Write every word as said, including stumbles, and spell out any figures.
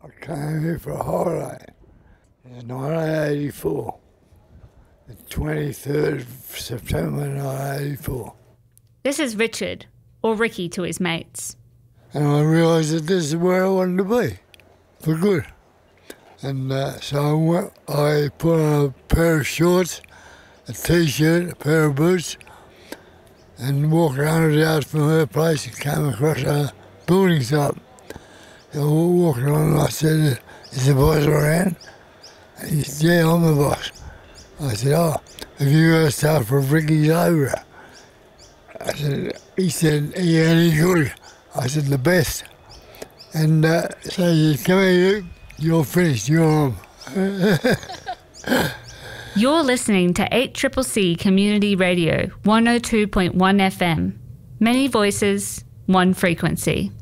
I came here for a holiday in nineteen eighty-four, the twenty-third of September nineteen eighty-four. This is Richard, or Ricky to his mates. And I realised that this is where I wanted to be, for good. And uh, so I, went, I put on a pair of shorts, a t-shirt, a pair of boots, and walked around the house from her place and came across a building site. So we were walking on and I said, "Is the boss around?" And he said, "Yeah, I'm the boss." I said, "Oh, have you ever started for Ricky's over?" I said, he said, "Yeah, any good?" I said, "The best." And uh, so he said, "Come here, you're finished, you're on." You're listening to eight C C C Community Radio, one oh two point one F M. Many voices, one frequency.